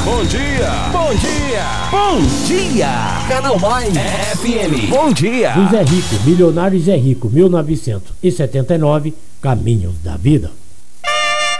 Bom dia. Bom dia. Bom dia. Canal Mais FM. Bom dia. José Rico, Milionário Zé Rico, 1979, Caminhos da Vida.